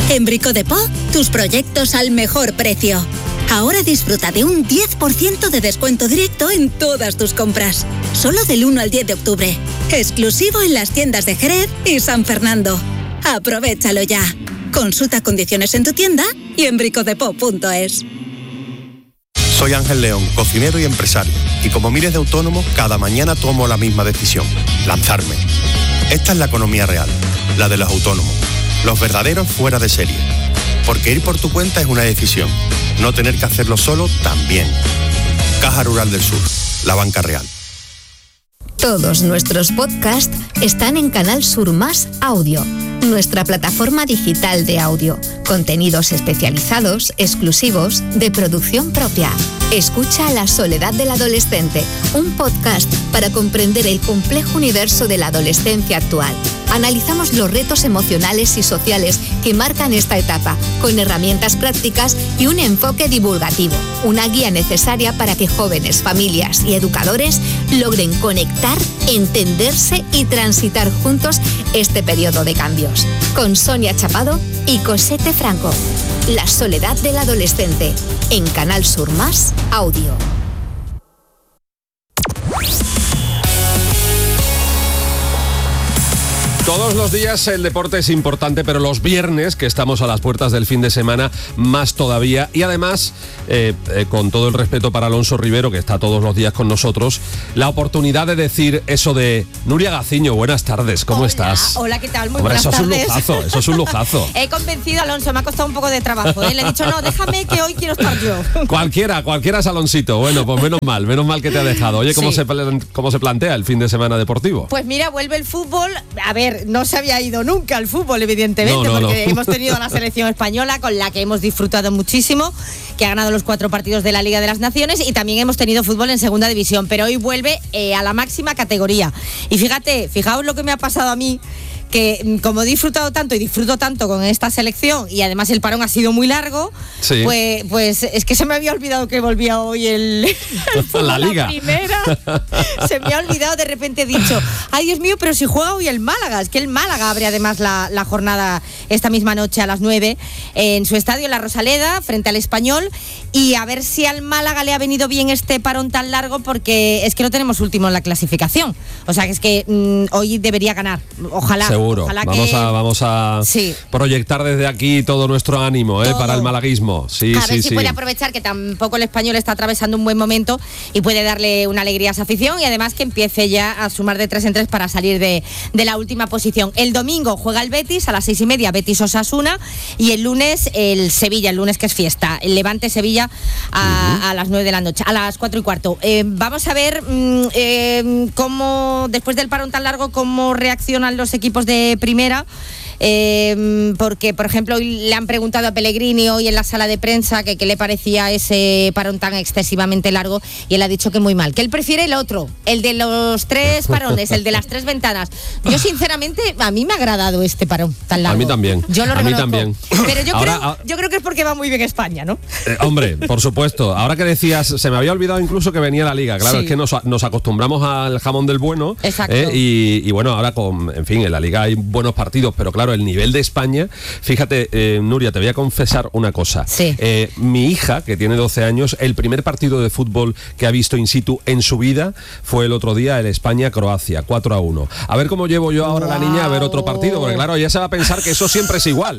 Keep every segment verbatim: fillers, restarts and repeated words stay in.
En Brico Dépôt, tus proyectos al mejor precio. Ahora disfruta de un diez por ciento de descuento directo en todas tus compras. Solo del uno al diez de octubre. Exclusivo en las tiendas de Jerez y San Fernando. Aprovéchalo ya. Consulta condiciones en tu tienda y en bricodepot punto es. Soy Ángel León, cocinero y empresario. Y como miles de autónomos, cada mañana tomo la misma decisión. Lanzarme. Esta es la economía real. La de los autónomos. Los verdaderos fuera de serie. Porque ir por tu cuenta es una decisión. No tener que hacerlo solo también. Caja Rural del Sur. La banca real. Todos nuestros podcasts están en Canal Sur Más Audio, nuestra plataforma digital de audio. Contenidos especializados, exclusivos, de producción propia. Escucha La soledad del adolescente, un podcast para comprender el complejo universo de la adolescencia actual. Analizamos los retos emocionales y sociales que marcan esta etapa, con herramientas prácticas y un enfoque divulgativo. Una guía necesaria para que jóvenes, familias y educadores logren conectar, entenderse y transitar juntos este periodo de cambios. Con Sonia Chapado y Cosette Franco. La soledad del adolescente, en Canal Sur Más Audio. Todos los días el deporte es importante, pero los viernes, que estamos a las puertas del fin de semana, más todavía. Y además, eh, eh, con todo el respeto para Alonso Rivero, que está todos los días con nosotros, la oportunidad de decir eso de Nuria Gaciño, buenas tardes, ¿cómo hola, estás? Hola, ¿qué tal? Muy Hombre, buenas eso tardes. Es un lujazo, eso es un lujazo. He convencido a Alonso, me ha costado un poco de trabajo, ¿eh? Le he dicho, no, déjame que hoy quiero estar yo. Cualquiera, cualquiera es Aloncito. Bueno, pues menos mal, menos mal que te ha dejado. Oye, ¿cómo, sí. se, ¿cómo se plantea el fin de semana deportivo? Pues mira, vuelve el fútbol. A ver, no se había ido nunca el fútbol, evidentemente, no, no, porque no. hemos tenido a la selección española con la que hemos disfrutado muchísimo, que ha ganado los cuatro partidos de la Liga de las Naciones, y también hemos tenido fútbol en segunda división, pero hoy vuelve eh, a la máxima categoría. Y fíjate, fijaos lo que me ha pasado a mí, que como he disfrutado tanto y disfruto tanto con esta selección, y además el parón ha sido muy largo, sí. pues, pues es que se me había olvidado que volvía hoy el, el la Liga. La primera. Se me ha olvidado, de repente he dicho, ay Dios mío, pero si juega hoy el Málaga. Es que el Málaga abre además la, la jornada esta misma noche a las nueve en su estadio, en la Rosaleda, frente al Español, y a ver si al Málaga le ha venido bien este parón tan largo, porque es que lo tenemos último en la clasificación. O sea que es que mmm, hoy debería ganar, ojalá. Seguro, ojalá vamos, que... a, vamos a sí. proyectar desde aquí todo nuestro ánimo ¿eh? para el malaguismo. Sí, a sí, ver si sí. puede aprovechar que tampoco el Español está atravesando un buen momento y puede darle una alegría a esa afición, y además que empiece ya a sumar de tres en tres para salir de, de la última posición. El domingo juega el Betis a las seis y media, Betis Osasuna, y el lunes el Sevilla, el lunes que es fiesta, el Levante Sevilla a, uh-huh. a las nueve de la noche, a las cuatro y cuarto. Eh, vamos a ver mmm, eh, cómo, después del parón tan largo, cómo reaccionan los equipos de primera. Eh, porque, por ejemplo, hoy le han preguntado a Pellegrini hoy en la sala de prensa que qué le parecía ese parón tan excesivamente largo, y él ha dicho que muy mal, que él prefiere el otro, el de los tres parones, el de las tres ventanas. Yo sinceramente, a mí me ha agradado este parón tan largo. A mí también. Yo lo a mí también. Pero yo, ahora, creo, ahora, yo creo que es porque va muy bien España, ¿no? Eh, hombre, por supuesto. Ahora que decías, se me había olvidado incluso que venía la Liga. Claro, sí. es que nos, nos acostumbramos al jamón del bueno. Exacto. Eh, y, y bueno, ahora con, en fin, en la Liga hay buenos partidos, pero claro, el nivel de España, fíjate, eh, Nuria, te voy a confesar una cosa. Sí. Eh, mi hija, que tiene doce años, el primer partido de fútbol que ha visto in situ en su vida fue el otro día, el España-Croacia, cuatro a uno. A ver cómo llevo yo ahora wow. a la niña a ver otro partido, porque claro, ella se va a pensar que eso siempre es igual.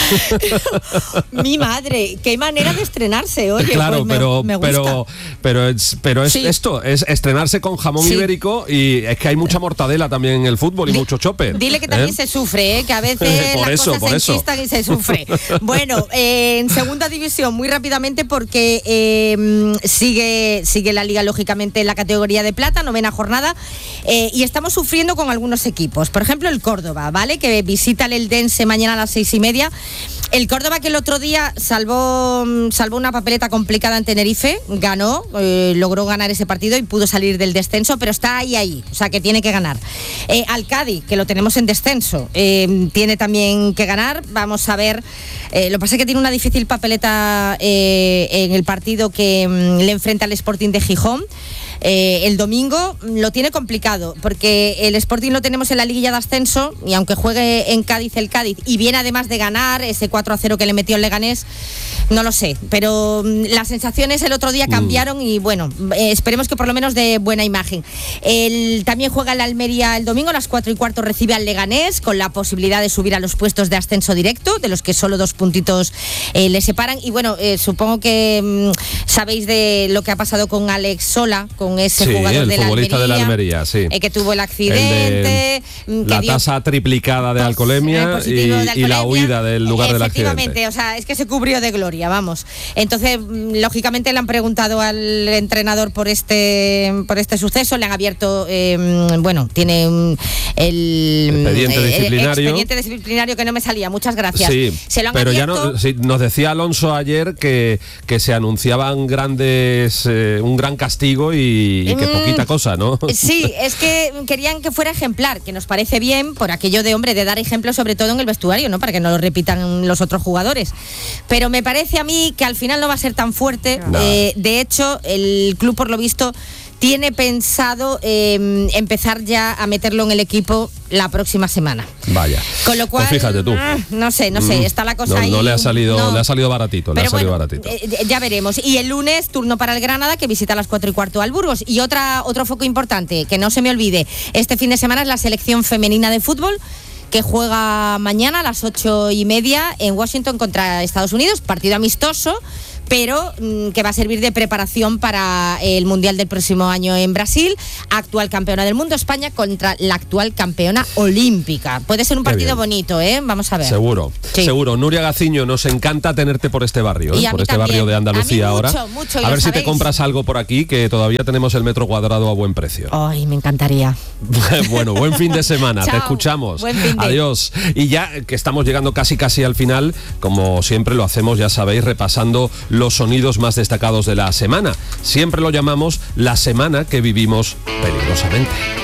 Mi madre, qué manera de estrenarse, oye. Claro, pues me, pero, me gusta. pero, pero, es, pero es sí. esto, es estrenarse con jamón sí. ibérico, y es que hay mucha mortadela también en el fútbol y D- mucho chope. Dile que también ¿eh? se sufre, ¿eh? Que a veces por las eso, cosas por se eso. enchistan y se sufre. Bueno, eh, en segunda división, muy rápidamente, porque eh, sigue, sigue la Liga, lógicamente, en la categoría de plata, novena jornada, eh, y estamos sufriendo con algunos equipos. Por ejemplo, el Córdoba, ¿vale? Que visita el Eldense mañana a las seis y media. El Córdoba, que el otro día salvó, salvó una papeleta complicada en Tenerife, ganó, eh, logró ganar ese partido y pudo salir del descenso, pero está ahí, ahí, o sea que tiene que ganar. Eh, al Cádiz, que lo tenemos en descenso, eh, tiene también que ganar. Vamos a ver, eh, lo que pasa es que tiene una difícil papeleta eh, en el partido que mm, le enfrenta al Sporting de Gijón. eh, el domingo lo tiene complicado, porque el Sporting lo tenemos en la liguilla de ascenso, y aunque juegue en Cádiz el Cádiz, y viene además de ganar ese cuatro a cero que le metió el Leganés, no lo sé, pero las sensaciones el otro día cambiaron, mm. y bueno, eh, esperemos que por lo menos de buena imagen. El, también juega el Almería el domingo, a las cuatro y cuarto recibe al Leganés, con la posibilidad de subir a los puestos de ascenso directo, de los que solo dos puntitos eh, le separan. Y bueno, eh, supongo que mmm, sabéis de lo que ha pasado con Alex Sola, con ese sí, jugador el de la futbolista Almería, de la Almería, sí. eh, que tuvo el accidente, el que la dio, tasa triplicada de alcoholemia, eh, y, de alcoholemia y la huida del lugar del accidente. Efectivamente, o sea, es que se cubrió de gloria, vamos. Entonces, lógicamente le han preguntado al entrenador por este por este suceso, le han abierto, eh, bueno, tiene un, el expediente eh, disciplinario. expediente disciplinario que no me salía, muchas gracias. Sí, se lo han pero abierto. ya no, sí, nos decía Alonso ayer que, que se anunciaban grandes, eh, un gran castigo y, y que mm, poquita cosa, ¿no? Sí, es que querían que fuera ejemplar, que nos parece bien por aquello de, hombre, de dar ejemplo sobre todo en el vestuario, ¿no? Para que no lo repitan los otros jugadores. Pero me parece a mí que al final no va a ser tan fuerte. No. Eh, de hecho, el club, por lo visto, tiene pensado eh, empezar ya a meterlo en el equipo la próxima semana. Vaya. Con lo cual, pues fíjate tú. No sé, no sé, está la cosa no, ahí. No le ha salido, no. le ha salido baratito, Pero le ha salido bueno, baratito. Eh, ya veremos. Y el lunes, turno para el Granada, que visita a las cuatro y cuarto al Burgos. Y otra, otro foco importante, que no se me olvide, este fin de semana es la selección femenina de fútbol, que juega mañana a las ocho y media en Washington contra Estados Unidos, partido amistoso, pero mmm, que va a servir de preparación para el Mundial del próximo año en Brasil. Actual campeona del mundo, España, contra la actual campeona olímpica. Puede ser un partido bonito, ¿eh? Vamos a ver. Seguro, sí. seguro. Nuria Gaciño, nos encanta tenerte por este barrio, ¿eh? por este también. barrio de Andalucía ahora. Mucho, mucho, a ver sabéis. si te compras algo por aquí, que todavía tenemos el metro cuadrado a buen precio. Ay, me encantaría. Bueno, buen fin de semana, te escuchamos. Buen fin de... Adiós. Y ya que estamos llegando casi casi al final, como siempre lo hacemos, ya sabéis, repasando los sonidos más destacados de la semana. Siempre lo llamamos la semana que vivimos peligrosamente.